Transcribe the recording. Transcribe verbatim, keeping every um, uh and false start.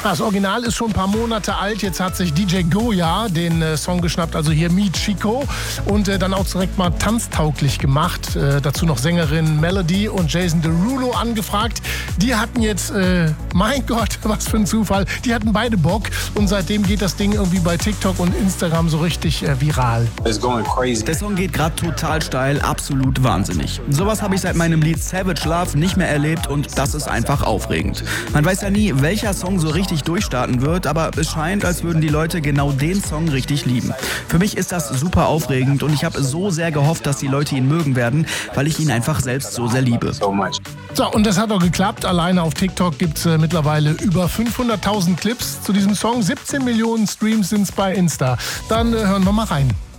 Das Original ist schon ein paar Monate alt. Jetzt hat sich D J Goya den äh, Song geschnappt, also hier Mi Chico, und äh, dann auch direkt mal tanztauglich gemacht. Äh, dazu noch Sängerin Melody und Jason Derulo angefragt. Die hatten jetzt, äh, mein Gott, was für ein Zufall, die hatten beide Bock und seitdem geht das Ding irgendwie bei TikTok und Instagram so richtig äh, viral. Der Song geht gerade total steil, absolut wahnsinnig. Sowas habe ich seit meinem Lied Savage Love nicht mehr erlebt und das ist einfach aufregend. Man weiß ja nie, welcher Song so richtig durchstarten wird, aber es scheint, als würden die Leute genau den Song richtig lieben. Für mich ist das super aufregend und ich habe so sehr gehofft, dass die Leute ihn mögen werden, weil ich ihn einfach selbst so sehr liebe. So, und das hat auch geklappt. Alleine auf TikTok gibt es äh, mittlerweile über fünfhunderttausend Clips zu diesem Song. siebzehn Millionen Streams sind es bei Insta. Dann äh, hören wir mal rein.